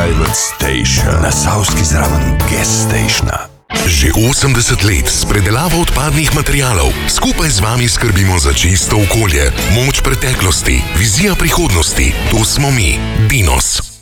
Private Station na Savski zraven Gas Stationa. Že 80 let s predelavo odpadnih materialov skupaj z vami skrbimo za čisto okolje, moč preteklosti, vizija prihodnosti. To smo mi, Dinos.